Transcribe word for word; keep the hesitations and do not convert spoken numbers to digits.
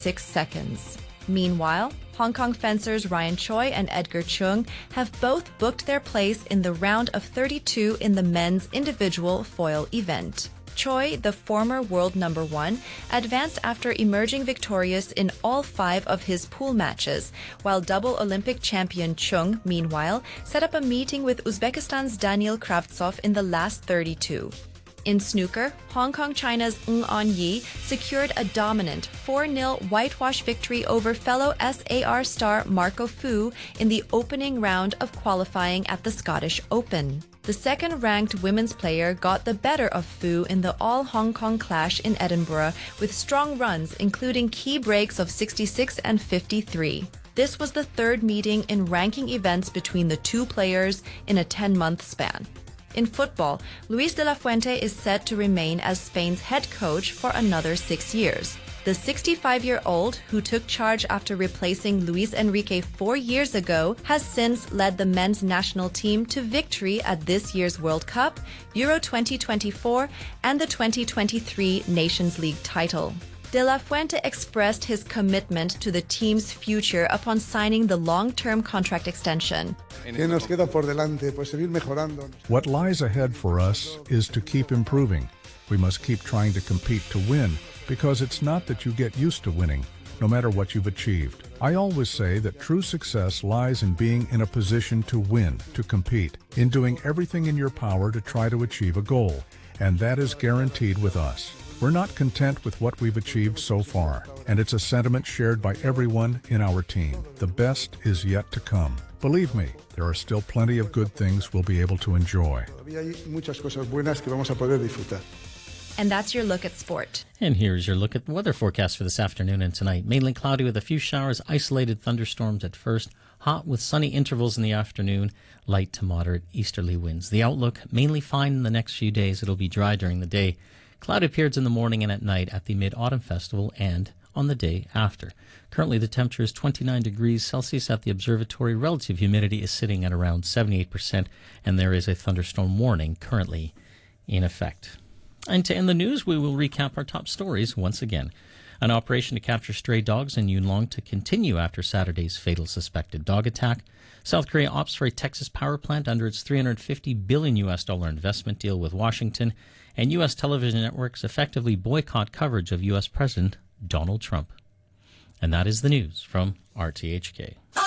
six seconds. Meanwhile, Hong Kong fencers Ryan Choi and Edgar Chung have both booked their place in the round of thirty-two in the men's individual foil event. Choi, the former world number one, advanced after emerging victorious in all five of his pool matches, while double Olympic champion Chung, meanwhile, set up a meeting with Uzbekistan's Daniil Kravtsov in the last thirty-two. In snooker, Hong Kong China's Ng On Yi secured a dominant four nil whitewash victory over fellow S A R star Marco Fu in the opening round of qualifying at the Scottish Open. The second-ranked women's player got the better of Fu in the all-Hong Kong clash in Edinburgh with strong runs, including key breaks of sixty-six and fifty-three. This was the third meeting in ranking events between the two players in a ten-month span. In football, Luis de la Fuente is set to remain as Spain's head coach for another six years. The sixty-five-year-old, who took charge after replacing Luis Enrique four years ago, has since led the men's national team to victory at this year's World Cup, Euro twenty twenty-four, and the twenty twenty-three Nations League title. De la Fuente expressed his commitment to the team's future upon signing the long-term contract extension. What lies ahead for us is to keep improving. We must keep trying to compete to win, because it's not that you get used to winning, no matter what you've achieved. I always say that true success lies in being in a position to win, to compete, in doing everything in your power to try to achieve a goal, and that is guaranteed with us. We're not content with what we've achieved so far, and it's a sentiment shared by everyone in our team. The best is yet to come. Believe me, there are still plenty of good things we'll be able to enjoy. And that's your look at sport. And here's your look at the weather forecast for this afternoon and tonight. Mainly cloudy with a few showers, isolated thunderstorms at first, hot with sunny intervals in the afternoon, light to moderate easterly winds. The outlook, mainly fine in the next few days. It'll be dry during the day. Clouded periods in the morning and at night at the Mid-Autumn Festival and on the day after. Currently, the temperature is twenty-nine degrees Celsius at the observatory. Relative humidity is sitting at around seventy-eight percent, and there is a thunderstorm warning currently in effect. And to end the news, we will recap our top stories once again. An operation to capture stray dogs in Yuen Long to continue after Saturday's fatal suspected dog attack. South Korea opts for a Texas power plant under its three hundred fifty billion U S dollar investment deal with Washington. And U S television networks effectively boycott coverage of U S President Donald Trump. And that is the news from R T H K.